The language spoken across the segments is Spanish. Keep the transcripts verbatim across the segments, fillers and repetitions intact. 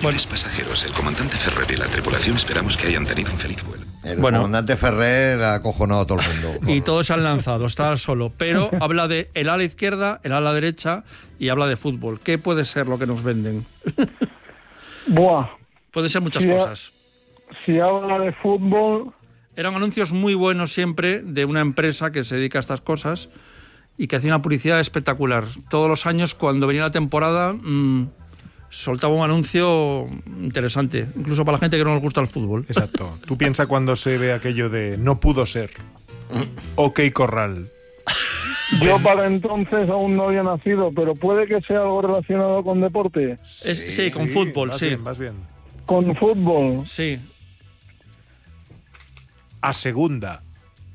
Bueno. Pasajeros, el comandante Ferrer y la tripulación esperamos que hayan tenido un feliz vuelo. El Bueno. comandante Ferrer ha acojonado a todo el mundo. Y todos se han lanzado, está solo. Pero habla de el ala izquierda, el ala derecha y habla de fútbol. ¿Qué puede ser lo que nos venden? Buah. Puede ser muchas Si ha- cosas. Si habla de fútbol, Eran anuncios muy buenos siempre de una empresa que se dedica a estas cosas y que hacía una publicidad espectacular. Todos los años, cuando venía la temporada, mmm, soltaba un anuncio interesante, incluso para la gente que no nos gusta el fútbol. Exacto. Tú piensas cuando se ve aquello de no pudo ser. Ok, Corral. yo para entonces aún no había nacido, pero puede que sea algo relacionado con deporte. Es- sí, con fútbol, vas sí. Bien, vas bien. Con fútbol. Sí. A segunda.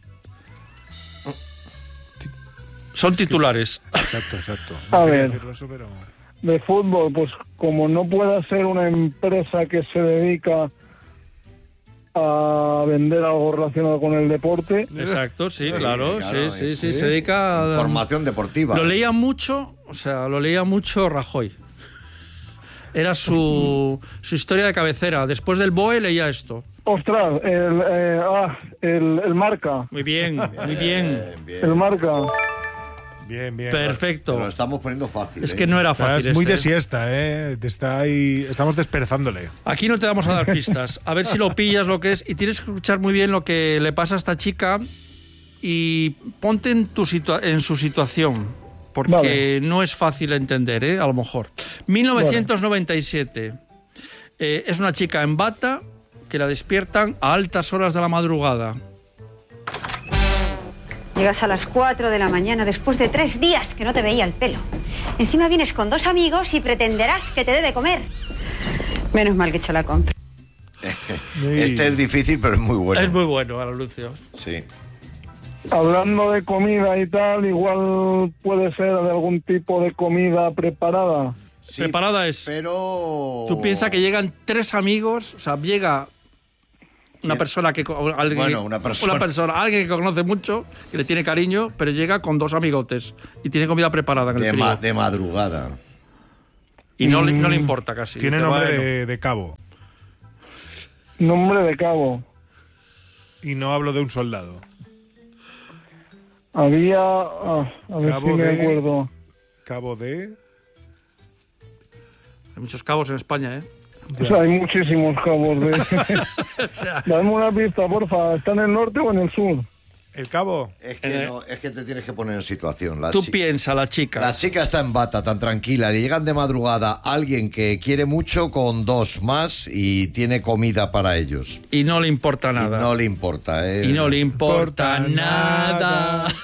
Son titulares. Exacto, exacto. A No quería ver. decirlo eso, pero... De fútbol, pues como no pueda ser una empresa que se dedica a vender algo relacionado con el deporte, Exacto, sí, Sí, claro, claro, sí, sí, sí. sí, se dedica a... Formación deportiva. Lo leía mucho, o sea, lo leía mucho Rajoy. Era su, su historia de cabecera. Después del B O E leía esto. ostras, el, eh, ah, el, el marca, Muy bien, muy bien. Bien, bien. el marca. Bien, bien. Perfecto. Te lo estamos poniendo fácil. Es ¿eh? que no era Estás fácil. muy este, de ¿eh? siesta, ¿eh? Te está ahí... Estamos desperezándole. Aquí no te vamos a dar pistas. A ver si lo pillas lo que es. Y tienes que escuchar muy bien lo que le pasa a esta chica y ponte en, tu situa- en su situación. Porque Vale. no es fácil entender, ¿eh? A lo mejor. mil novecientos noventa y siete. Eh, es una chica en bata que la despiertan a altas horas de la madrugada. Llegas a las cuatro de la mañana después de tres días que no te veía el pelo. Encima vienes con dos amigos y pretenderás que te dé de comer. Menos mal que he hecho la compra. Este es difícil, pero es muy bueno. Es muy bueno, Ana Lucio. Sí. Hablando de comida y tal, igual puede ser de algún tipo de comida preparada. Sí, Preparada es. Pero... Tú piensas que llegan tres amigos, o sea, llega una ¿Quién? persona que co- alguien, Bueno, una persona. una persona, alguien que conoce mucho, que le tiene cariño, pero llega con dos amigotes y tiene comida preparada en el De, frío. ma- de madrugada. Y no, le- no le importa casi. Tiene Dice, nombre bueno, de, de cabo. Nombre de cabo. Y no hablo de un soldado. Había... ah, a ver Cabo si me de- acuerdo. Cabo de... Hay muchos cabos en España, ¿eh? O sea, hay muchísimos cabos de... O sea, Dame una pista, porfa. ¿Está en el norte o en el sur? El cabo. Es que, Eh. no, es que te tienes que poner en situación. La tú chi- piensas, la chica. La chica está en bata, tan tranquila. Le llegan de madrugada alguien que quiere mucho con dos más y tiene comida para ellos. Y no le importa Y nada. no le importa, ¿eh? Y no le importa importa nada. nada.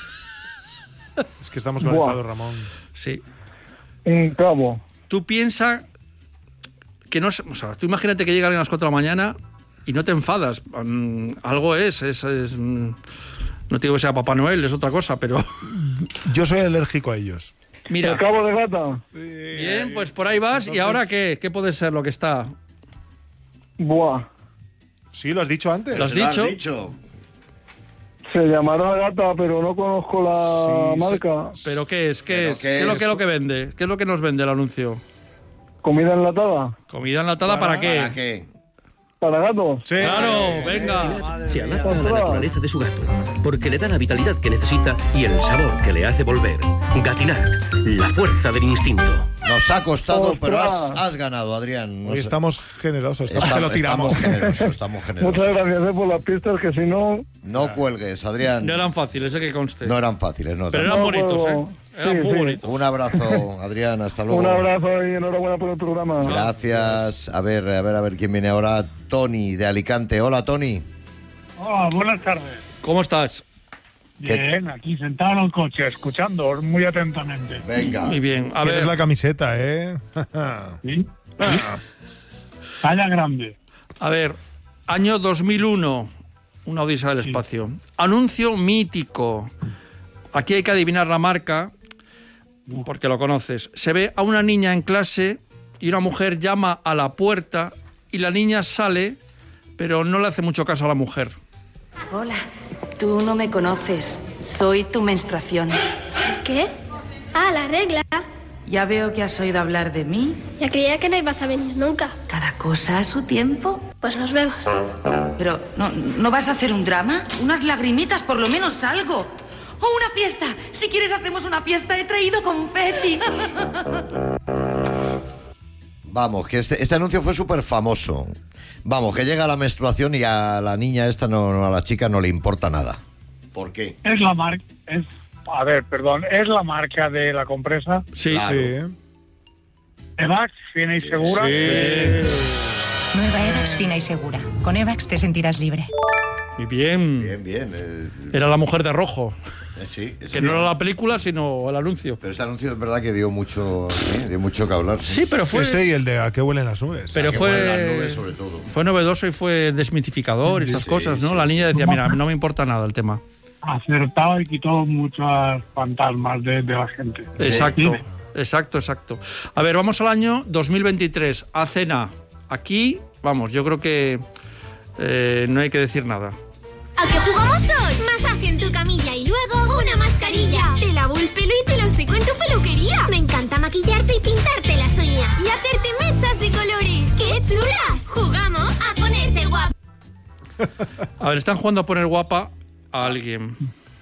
Es que estamos Buah. conectados, Ramón. Sí. Un cabo. Tú piensas que no... se- O sea, tú imagínate que llega alguien a las cuatro de la mañana y no te enfadas. Mm, algo es, es, es, mm, no te digo que sea Papá Noel, es otra cosa, pero... Yo soy alérgico a ellos. Mira, ¿El cabo de gata? bien, pues por ahí vas. ¿Y ahora qué? ¿Qué puede ser lo que está? Buah. Sí, lo has dicho antes. Lo has ¿Lo dicho? dicho? Se llamará gata, pero no conozco la Sí, marca. ¿Pero qué es? ¿Qué ¿Pero es? qué ¿Qué es lo es? que, lo que vende? ¿Qué es lo que nos vende el anuncio? ¿Comida enlatada? ¿Comida enlatada para, qué? ¿Para qué? ¿Para gatos? Sí. Claro, venga. Se adapta a la Ostras. naturaleza de su gato, porque le da la vitalidad que necesita y el sabor que le hace volver. Gatinac, la fuerza del instinto. Nos ha costado, Ostras. pero has, has ganado, Adrián. No Hoy sé. estamos generosos, estamos Estamos- que lo tiramos. Estamos generosos, estamos generosos. Muchas gracias eh, por las pistas, que si no... No cuelgues, Adrián. No eran fáciles, eh, que conste. No eran fáciles, no. Pero tampoco. eran No bonitos, puedo- ¿eh? Eran sí, muy sí. bonitos. Un abrazo, Adrián, hasta luego. Un abrazo y enhorabuena por el programa. Gracias. A ver, a ver, a ver quién viene ahora. Tony, de Alicante. Hola, Tony. Hola, buenas tardes. ¿Cómo estás? ¿Qué? Bien, aquí sentado en el coche, escuchando muy atentamente. Venga. Muy bien. A Tienes ver, la camiseta, ¿eh? ¿Sí? Talla grande. a ver. Año dos mil uno. Una odisea del espacio. Anuncio mítico. Aquí hay que adivinar la marca porque lo conoces. Se ve a una niña en clase y una mujer llama a la puerta y la niña sale, pero no le hace mucho caso a la mujer. Hola, tú no me conoces. Soy tu menstruación. ¿Qué? Ah, la regla. Ya veo que has oído hablar de mí. Ya creía que no ibas a venir nunca. Cada cosa a su tiempo. Pues nos vemos. Pero, ¿no, ¿no vas a hacer un drama? Unas lagrimitas, por lo menos algo. ¡O una fiesta! Si quieres hacemos una fiesta, he traído confeti. Vamos, que este, este anuncio fue súper famoso. Vamos, que llega la menstruación y a la niña esta, no, a la chica no le importa nada. ¿Por qué? Es la marca, es, a ver, perdón, es la marca de la compresa. Sí, Claro. Sí. Evax, fina y segura. Sí. Nueva Evax fina y segura. Con Evax te sentirás libre. Muy bien. Bien, bien. eh, Era la mujer de rojo. eh, sí, Que sí. no era la película, sino el anuncio. Pero este anuncio es verdad que dio mucho, sí, dio mucho que hablar. Sí, pero fue... Ese y el de ¿a qué huelen las nubes? Pero Que fue, huelen las nubes, sobre todo. fue novedoso y fue desmitificador y estas Sí, cosas, ¿no? sí, La sí. niña decía, mira, no me importa nada el tema. Acertado y quitó muchos fantasmas de, de la gente. Exacto, Sí. exacto, exacto. A ver, vamos al año dos mil veintitrés, a cena. Aquí, vamos, yo creo que eh, no hay que decir nada. ¿A qué jugamos hoy? Masaje en tu camilla y luego una mascarilla. Te lavo el pelo y te lo seco en tu peluquería. Me encanta maquillarte y pintarte las uñas. Y hacerte mechas de colores. ¡Qué chulas! Jugamos a ponerte guapa. A ver, están jugando a poner guapa a alguien.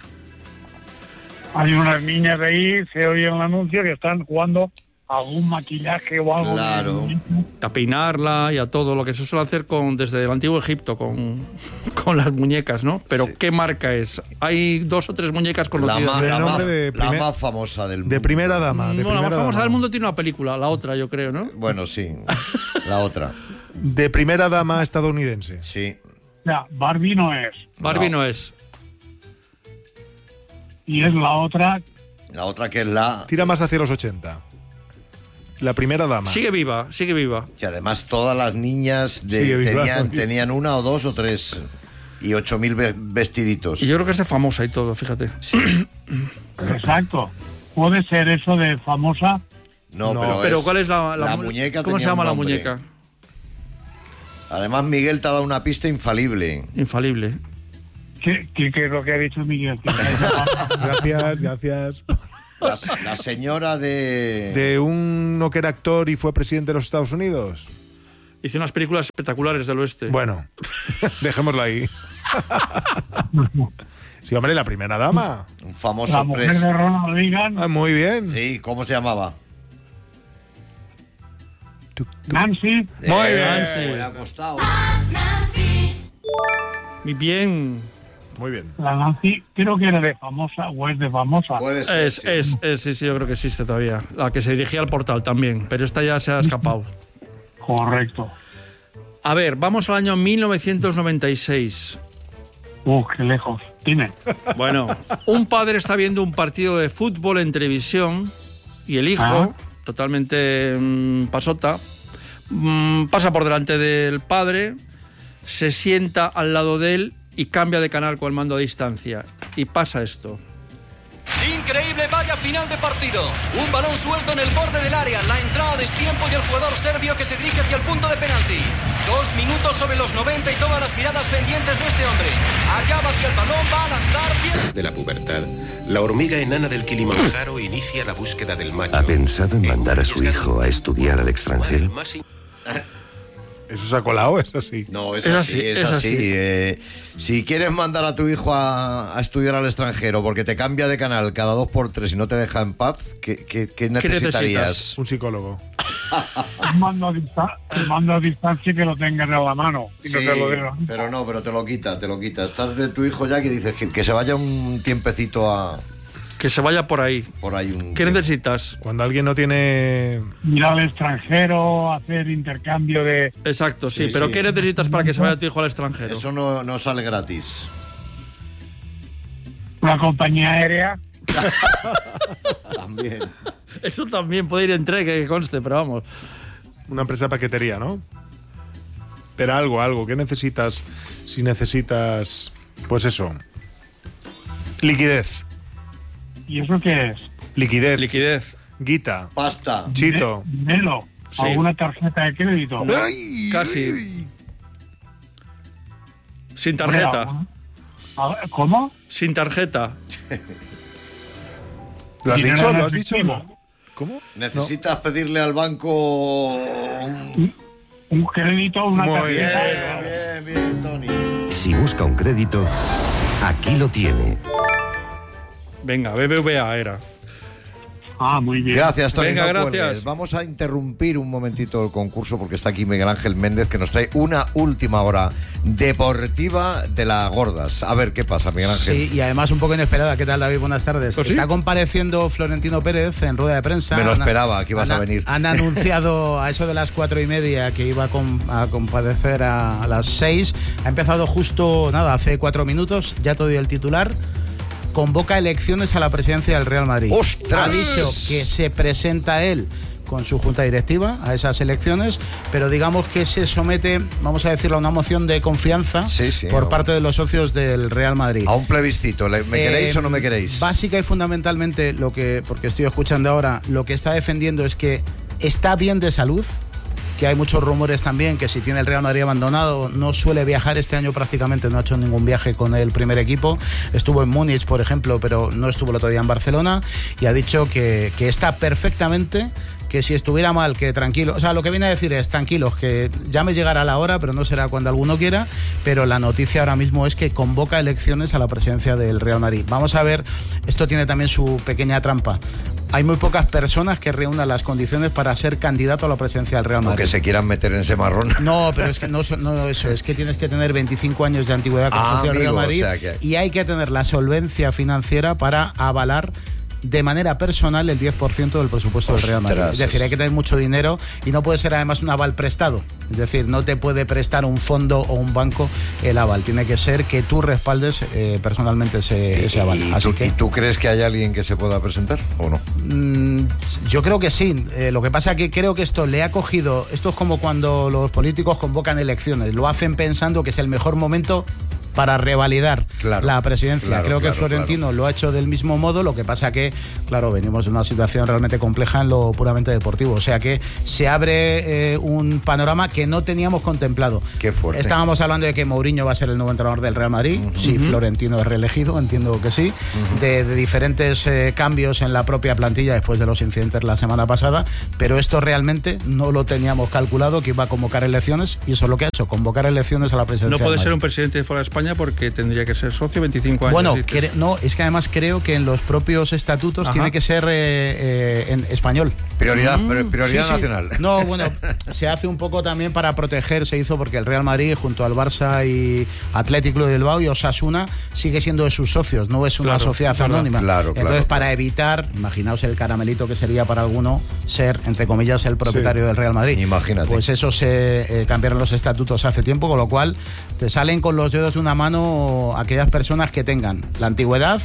Hay unas niñas ahí, se oye en el anuncio, que están jugando a algún maquillaje o algo. Claro. A peinarla y a todo lo que se suele hacer con, desde el antiguo Egipto con, con las muñecas, ¿no? Pero Sí. ¿qué marca es? Hay dos o tres muñecas La, conocidas. ma- de la nombre ma- de la primer- más famosa del mundo. De primera dama. De No, la primera más famosa dama. del mundo tiene una película, la otra, yo creo, ¿no? Bueno, sí. La otra. De primera dama estadounidense. Sí. O sea, Barbie no es. Barbie No. no es. Y es la otra. La otra que es la... Tira más hacia los ochenta. La primera dama. Sigue viva, sigue viva. Que además todas las niñas de- Sigue viva. tenían, tenían una o dos o tres y ocho mil ve- vestiditos. Y yo creo que es de famosa y todo, fíjate. Exacto. Puede ser eso de famosa. No, No, pero, Pero es- ¿cuál es la, la la mu- muñeca? ¿Cómo se tenía un llama la nombre. muñeca? Además, Miguel te ha dado una pista infalible. Infalible. ¿Qué, qué, qué es lo que ha dicho Miguel? Gracias, gracias. La, la señora de... De uno que era actor y fue presidente de los Estados Unidos. Hizo unas películas espectaculares del oeste. Bueno, dejémoslo ahí. Sí, hombre, la primera dama. Un famoso La mujer pres- de Ronald Reagan, Ah, muy bien. Sí, ¿cómo se llamaba? Nancy. Muy Eh, bien. Me ha costado. Muy bien. Muy bien. La Nancy, creo que era de famosa o es de famosa. Puede ser. Es, sí. es, es, sí, sí, yo creo que existe todavía. La que se dirigía al portal también, pero esta ya se ha escapado. Correcto. A ver, vamos al año mil novecientos noventa y seis. Uh, qué lejos. Dime. Bueno, un padre está viendo un partido de fútbol en televisión y el hijo, Ah. totalmente mm, pasota, mm, pasa por delante del padre, se sienta al lado de él y cambia de canal con el mando a distancia. Y pasa esto. Increíble valla final de partido. Un balón suelto en el borde del área. La entrada a destiempo y el jugador serbio que se dirige hacia el punto de penalti. Dos minutos sobre los noventa y todas las miradas pendientes de este hombre. Allá va hacia el balón, va a lanzar bien. De la pubertad, la hormiga enana del Kilimanjaro inicia la búsqueda del macho. ¿Ha pensado en mandar a su hijo a estudiar al extranjero? Eso se ha colado, es así. No, es, Es así, así, es, es así. así. Eh, si quieres mandar a tu hijo a, a estudiar al extranjero porque te cambia de canal cada dos por tres y no te deja en paz, ¿qué, qué- qué necesitarías? necesitas? Un psicólogo. El mando, a dista- el mando a distancia que lo tengas en la mano. Y no Sí, te lo den. pero no, pero te lo quita, te lo quita. Estás de tu hijo ya que dices que, que se vaya un tiempecito a... Que se vaya por ahí. Por ahí un... ¿Qué necesitas? Cuando alguien no tiene... Ir al extranjero, hacer intercambio de... Exacto, sí, Sí, pero sí. ¿qué necesitas para que se vaya tu hijo al extranjero? Eso no, no sale gratis. Una compañía aérea. También. Eso también puede ir entre, que conste, pero vamos. Una empresa de paquetería, ¿no? Pero algo, algo. ¿Qué necesitas si necesitas... Pues eso. Liquidez. ¿Y eso qué es? Liquidez. Liquidez. Guita. Pasta. Chito. Dinero. Sí. ¿Alguna tarjeta de crédito? Ay, Casi. Sin tarjeta. Hombre, a ver, ¿Cómo? Sin tarjeta. ¿Lo has Dinero dicho? en ¿Lo has dicho? efectivo. ¿Cómo? ¿Necesitas pedirle al banco un, un crédito, una Muy tarjeta. Bien, bien, Tony. Si busca un crédito, aquí lo tiene. Venga, B B V A era. Ah, muy bien. Gracias, Tony. Venga, no gracias. cuelgues. Vamos a interrumpir un momentito el concurso porque está aquí Miguel Ángel Méndez, que nos trae una última hora deportiva de las gordas. A ver qué pasa, Miguel Ángel. Sí, y además un poco inesperada. ¿Qué tal, David? Buenas tardes. ¿Oh, sí? Está compareciendo Florentino Pérez en rueda de prensa. Me lo Han- esperaba que ibas han- a venir. Han anunciado a eso de las cuatro y media que iba a, com- a comparecer a, a las seis. Ha empezado justo, nada, hace cuatro minutos. Ya te doy el titular. Convoca elecciones a la presidencia del Real Madrid. ¡Ostras! Ha dicho que se presenta él con su junta directiva a esas elecciones, pero digamos que se somete, vamos a decirlo, a una moción de confianza Sí, sí, por no. parte de los socios del Real Madrid. A un plebiscito. ¿Le- ¿Me Eh, queréis o no me queréis? Básica y fundamentalmente lo que, porque estoy escuchando ahora, lo que está defendiendo es que está bien de salud, que hay muchos rumores también que si tiene el Real Madrid abandonado no suele viajar. Este año prácticamente no ha hecho ningún viaje con el primer equipo. Estuvo en Múnich, por ejemplo, pero no estuvo el otro día en Barcelona, y ha dicho que, que está perfectamente, que si estuviera mal, que tranquilo. O sea, lo que viene a decir es tranquilos, que ya me llegará la hora, pero no será cuando alguno quiera. Pero la noticia ahora mismo es que convoca elecciones a la presidencia del Real Madrid. Vamos a ver, esto tiene también su pequeña trampa. Hay muy pocas personas que reúnan las condiciones para ser candidato a la presidencia del Real O Madrid. que se quieran meter en ese marrón. No, pero es que no, no eso, es que tienes que tener veinticinco años de antigüedad como Ah, socio del Real amigo, Madrid, o sea que- y hay que tener la solvencia financiera para avalar de manera personal el diez por ciento del presupuesto del Real Madrid. Ostras, Es decir, hay que tener mucho dinero y no puede ser además un aval prestado. Es decir, no te puede prestar un fondo o un banco el aval. Tiene que ser que tú respaldes eh, personalmente ese, ese aval. ¿Y Así tú, que, ¿Y tú crees que hay alguien que se pueda presentar o no? Mm, yo creo que sí. Eh, lo que pasa es que creo que esto le ha cogido. Esto es como cuando los políticos convocan elecciones. Lo hacen pensando que es el mejor momento para revalidar Claro, la presidencia. claro, Creo claro, que Florentino lo ha hecho del mismo modo. Lo que pasa que, claro, venimos de una situación realmente compleja en lo puramente deportivo. O sea que se abre eh, un panorama que no teníamos contemplado. Qué fuerte. Estábamos hablando de que Mourinho va a ser el nuevo entrenador del Real Madrid. Si Florentino es reelegido, entiendo que sí. de, de diferentes eh, cambios en la propia plantilla después de los incidentes la semana pasada. Pero esto realmente no lo teníamos calculado, que iba a convocar elecciones, y eso es lo que ha hecho, convocar elecciones a la presidencia. No puede del ser Madrid. un presidente de fuera de España porque tendría que ser socio veinticinco años. Bueno, dices. cre- no, es que además creo que en los propios estatutos Ajá. tiene que ser eh, eh, en español. Prioridad, Mm, pri- prioridad sí, sí. nacional. No, bueno, se hace un poco también para proteger, se hizo porque el Real Madrid junto al Barça y Athletic Club de Bilbao y Osasuna sigue siendo de sus socios, no es una Claro, sociedad es verdad. anónima. Claro, claro, Entonces, claro. para evitar, imaginaos el caramelito que sería para alguno ser, entre comillas, el propietario Sí. del Real Madrid. Imagínate. Pues eso se eh, cambiaron los estatutos hace tiempo, con lo cual te salen con los dedos de una mano aquellas personas que tengan la antigüedad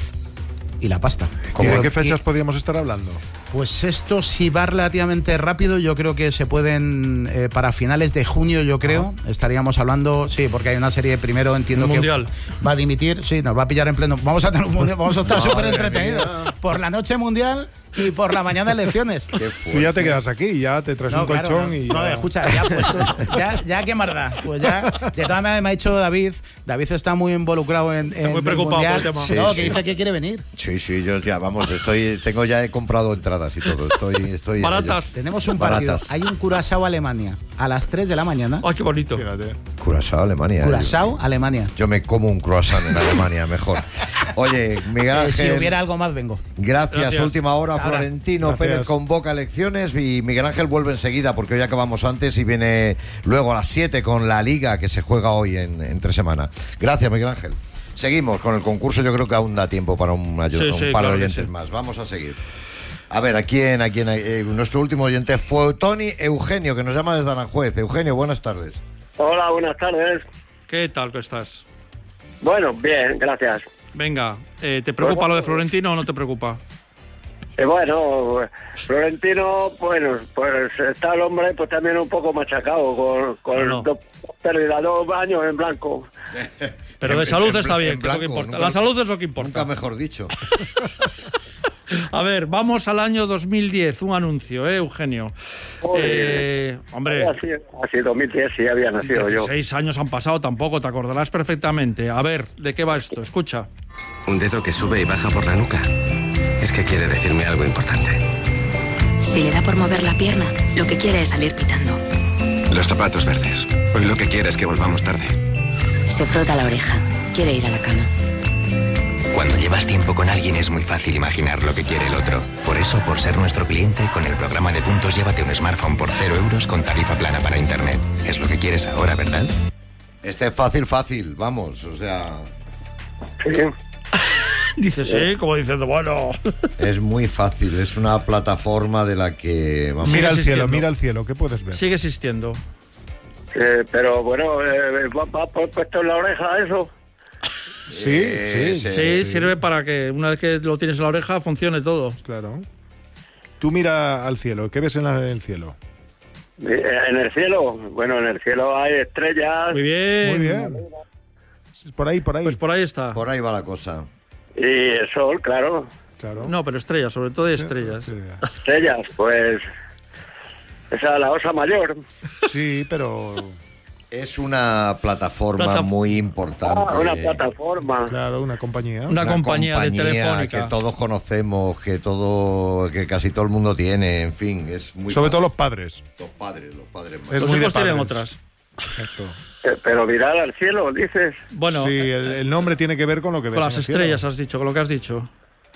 y la pasta. ¿Y de qué Y- fechas podríamos estar hablando? Pues esto, si va relativamente rápido, yo creo que se pueden, eh, para finales de junio, yo creo, estaríamos hablando, sí, porque hay una serie, primero entiendo Un que mundial. va a dimitir, sí, nos va a pillar en pleno, vamos a tener un mundial, vamos a estar Madre súper entretenidos, mía. por la noche mundial y por la mañana elecciones. Tú ya te quedas aquí y ya te traes No, un claro, colchón no. y... No, ya- escucha, ya puesto, ya, ya qué marda. Pues ya, de todas maneras me ha dicho David, David está muy involucrado en, en muy el preocupado por mundial. el tema. Sí, no, sí. que dice que quiere venir. Sí, sí, yo ya, vamos, estoy, tengo ya he comprado entradas y todo, estoy, estoy Baratas. Tenemos un partido. Baratas. Hay un Curazao-Alemania a las tres de la mañana. Ay, qué bonito. Fíjate. Curazao, Alemania. Curazao-Alemania. Yo me como un croissant en Alemania, mejor. Oye, Miguel Eh, si Ángel, hubiera algo más, vengo. gracias. Gracias. Última hora, Ahora. Florentino Gracias. Pérez convoca elecciones y Miguel Ángel vuelve enseguida porque hoy acabamos antes y viene luego a las siete con la Liga que se juega hoy en, entre semana. Gracias, Miguel Ángel. Seguimos con el concurso, yo creo que aún da tiempo para un, ayuda, Sí, un sí, par de claro que oyentes sí. más. Vamos a seguir. A ver, ¿a quién? A quién eh, nuestro último oyente fue Tony Eugenio, que nos llama desde Aranjuez. Eugenio, buenas tardes. Hola, buenas tardes. ¿Qué tal que estás? Bueno, bien, gracias. Venga, eh, ¿te preocupa lo de Florentino o no te preocupa? Eh, bueno, Florentino, bueno, pues está el hombre pues también un poco machacado con, con Bueno. dos pérdidas, dos años en blanco. Pero En- de salud en- está bien, en que es lo que blanco, importa. nunca- La salud es lo que importa. Nunca mejor dicho. A ver, vamos al año dos mil diez, un anuncio, ¿eh, Eugenio? Eh, hombre, Así, así dos mil diez sí había nacido yo. dieciséis años han pasado tampoco, te acordarás perfectamente. A ver, ¿de qué va esto? Escucha. Un dedo que sube y baja por la nuca. Es que quiere decirme algo importante. Si le da por mover la pierna, lo que quiere es salir pitando. Los zapatos verdes. Hoy lo que quiere es que volvamos tarde. Se frota la oreja. Quiere ir a la cama. Cuando llevas tiempo con alguien es muy fácil imaginar lo que quiere el otro. Por eso, por ser nuestro cliente, con el programa de puntos llévate un smartphone por cero euros con tarifa plana para internet. Es lo que quieres ahora, ¿verdad? Este es fácil, fácil, vamos, o sea... Sí. Dice sí, como diciendo, bueno... Es muy fácil, es una plataforma de la que... Vamos, mira al cielo, mira al cielo, ¿qué puedes ver? Sigue existiendo. Eh, pero bueno, eh, ¿va, va puesto en la oreja eso? Sí, Eh, sí, sí, sí, sí. sirve para que una vez que lo tienes en la oreja funcione todo. Claro. Tú mira al cielo, ¿qué ves en, la- en el cielo? Eh, En el cielo, bueno, en el cielo hay estrellas. Muy bien. Muy bien. Por ahí, por ahí. Pues por ahí está. Por ahí va la cosa. Y el sol, claro. Claro. No, pero estrellas, sobre todo hay estrellas. Estrellas, pues... Esa es la osa mayor. Sí, pero... Es una plataforma Plata- muy importante. Ah, una plataforma. Claro, una compañía. Una compañía de telefónica. que todos conocemos, que todo, que casi todo el mundo tiene, en fin, es muy Sobre fácil. todo los padres. Los padres, los padres. más. Es Los muy de hijos tienen padres. otras. Exacto. Eh, Pero mirar al cielo, dices. Bueno, sí, el, el nombre tiene que ver con lo que ves con las en el cielo. estrellas has dicho, con lo que has dicho.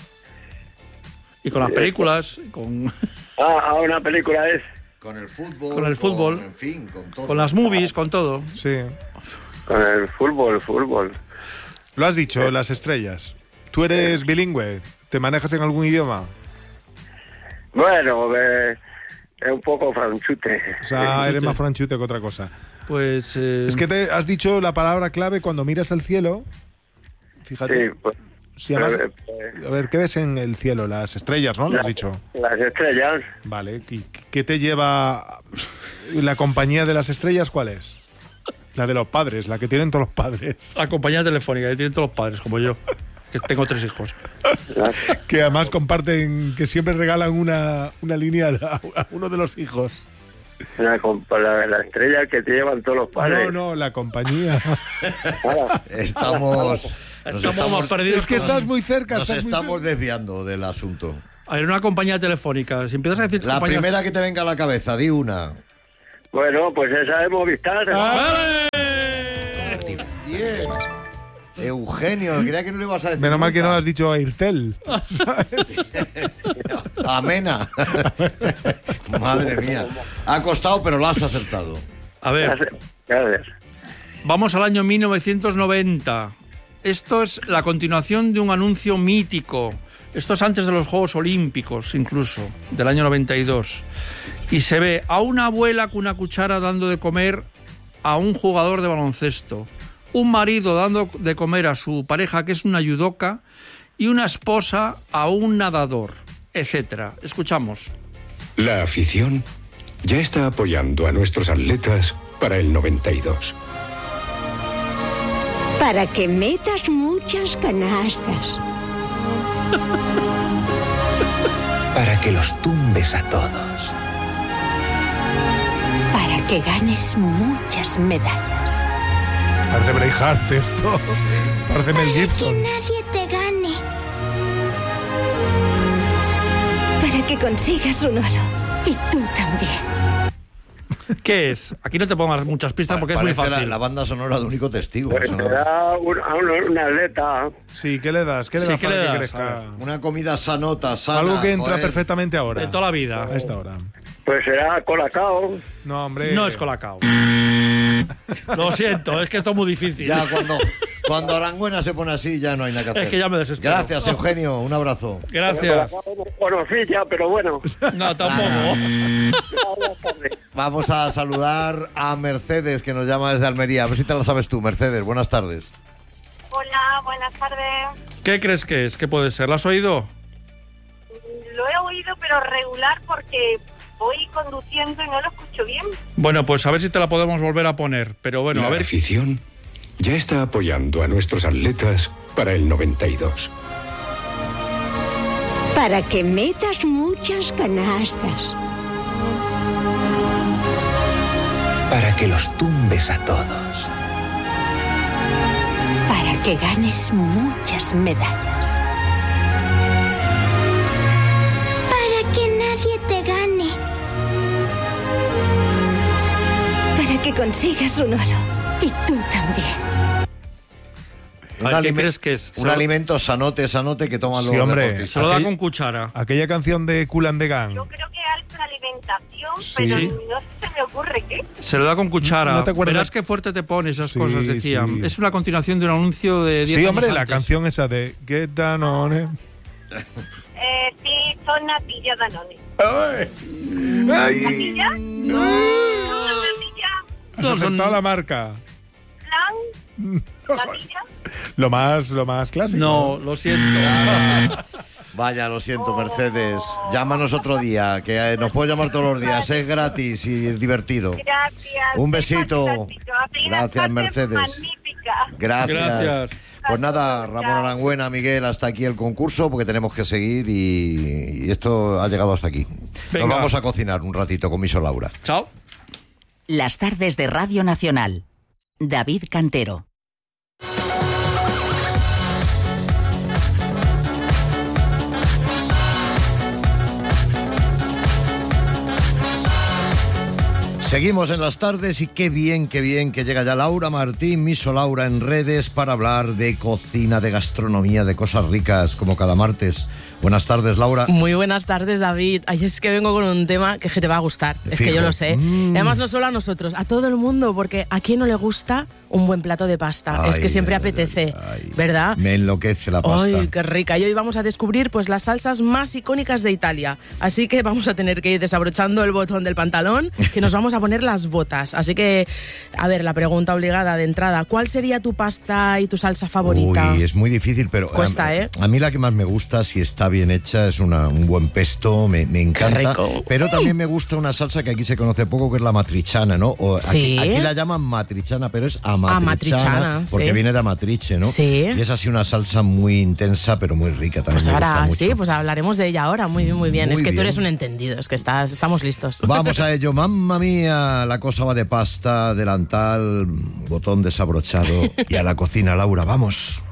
Y con las películas, con, Ah, ah, una película es. Con el fútbol. con el fútbol, en fin, con todo. con las movies, con todo. Sí. Con el fútbol, fútbol. Lo has dicho, las estrellas. ¿Tú eres bilingüe? ¿Te manejas en algún idioma? Bueno, eh, es un poco franchute. O sea, eres más franchute que otra cosa. Pues... eh, Es que te has dicho la palabra clave cuando miras al cielo. Fíjate. Sí, pues, Si además- eh, eh, a ver, ¿qué ves en el cielo? Las estrellas, ¿no? Lo has las- dicho. Las estrellas. Vale. ¿Y qué te lleva la compañía de las estrellas? ¿Cuál es? La de los padres, la que tienen todos los padres. La compañía telefónica que tienen todos los padres, como yo, que tengo tres hijos. Que además comparten, que siempre regalan una, una línea a, a uno de los hijos. La, compa- la, la estrella que te llevan todos los padres. No, no, la compañía. Estamos... nos Estamos más perdidos Es que que- estás muy cerca. Nos estás muy estamos desviando del asunto. A ver, una compañía telefónica. Si empiezas a decir La compañías- primera que te venga a la cabeza, di una. Bueno, pues esa es Movistar. Bien. Eugenio, creía que no le ibas a decir. Menos mal que no nunca. has dicho Airtel. Amena. Madre mía. Ha costado, pero lo has acertado. A ver, vamos al año mil novecientos noventa. Esto es la continuación de un anuncio mítico. Esto es antes de los Juegos Olímpicos, incluso, del año noventa y dos. Y se ve a una abuela con una cuchara dando de comer a un jugador de baloncesto, un marido dando de comer a su pareja, que es una judoka, y una esposa a un nadador, etcétera. Escuchamos. La afición ya está apoyando a nuestros atletas para el noventa y dos. Para que metas muchas canastas. Para que los tumbes a todos. Para que ganes muchas medallas. Parece Braveheart esto. Parece Mel Gibson. Nadie te gane. Para que consigas un oro. Y tú también. ¿Qué es? Aquí no te pongo más muchas pistas porque es muy Parece fácil. La, la banda sonora de Único Testigo. Pues eso te no- da un, a un, una atleta. Sí, ¿qué le das? ¿Qué le Sí, das ¿qué para le que das? crezca? A ver. Una comida sanota, sana. Algo que entra joder. perfectamente ahora. De toda la vida. A esta hora. Pues será colacao. No, hombre. No es Colacao. Lo siento, es que esto es muy difícil. Ya cuando, cuando Aranguena se pone así, ya no hay nada que hacer. Es que ya me desespero. Gracias, Eugenio. Un abrazo. Gracias. Conocilla, pero bueno. No, tampoco. Vamos a saludar a Mercedes, que nos llama desde Almería. A ver si te la sabes tú, Mercedes. Buenas tardes. Hola, buenas tardes. ¿Qué crees que es? ¿Qué puede ser? ¿Lo has oído? Lo he oído, pero regular porque voy conduciendo y no lo escucho bien. Bueno, pues a ver si te la podemos volver a poner. Pero bueno, la a ver. afición ya está apoyando a nuestros atletas para el noventa y dos. Para que metas muchas canastas. Para que los tumbes a todos. Para que ganes muchas medallas. Para que nadie te gane. Para que consigas un oro. Y tú también. Un, ¿Qué alime- crees que es? un Se lo- alimento sanote, sanote que toman los Sí, hombre. deportistas. Se lo da Aquel- con cuchara. Aquella canción de Kool and the Gang. Yo creo que alta alimentación, Sí. pero Sí. no se me ocurre qué. Se lo da con cuchara. ¿No te acuerdas? Verás qué fuerte te pones esas Sí, cosas, decían. sí. Es una continuación de un anuncio de diez Sí, años hombre, la antes. canción esa de Get Down on It. Eh, sí, son natillas Danone. ¡Ay! ¿Natilla? No. No, natilla. Has No, acertado son- la marca. Flan. Natilla. Lo más, lo más clásico. No, lo siento. Vaya, lo siento, Mercedes. Llámanos otro día, que eh, nos puedes llamar todos los días. Es gratis y es divertido. Gracias. Un es besito. fantástico. Hace una Gracias, tarde Mercedes. Magnífica. Gracias. Gracias. Pues nada, Ramón Arangüena, Miguel, hasta aquí el concurso, porque tenemos que seguir y, y esto ha llegado hasta aquí. Venga. Nos vamos a cocinar un ratito con Miso Laura. Chao. Las tardes de Radio Nacional. David Cantero. Seguimos en las tardes y qué bien, qué bien que llega ya Laura Martín, Miso Laura en redes para hablar de cocina, de gastronomía, de cosas ricas como cada martes. Buenas tardes, Laura. Muy buenas tardes, David. Ay, es que vengo con un tema que, es que te va a gustar. Es Fijo. que yo lo sé. Mm. Y además no solo a nosotros, a todo el mundo, porque ¿a quién no le gusta un buen plato de pasta? es Ay, que siempre ay, apetece, ¿verdad? Me enloquece la pasta. Ay, qué rica. Y hoy vamos a descubrir pues las salsas más icónicas de Italia. Así que vamos a tener que ir desabrochando el botón del pantalón, que nos vamos a poner las botas. Así que, a ver, la pregunta obligada de entrada, ¿cuál sería tu pasta y tu salsa favorita? Uy, es muy difícil, pero Cuesta, a, ¿eh? a mí la que más me gusta, si está bien hecha, es una, un buen pesto, me, me encanta. rico. Pero también me gusta una salsa que aquí se conoce poco, que es la matriciana, ¿no? O Sí. aquí, aquí la llaman matriciana, pero es amatriciana, Amatriciana, porque sí. viene de amatrice, ¿no? Sí. Y es así una salsa muy intensa, pero muy rica, también Pues me gusta ahora mucho. sí, pues hablaremos de ella ahora. Muy bien, muy bien. Muy es que tú bien. eres un entendido, es que estás, estamos listos. Vamos a ello, mamma mía, la cosa va de pasta, delantal, botón desabrochado y a la cocina, Laura, vamos.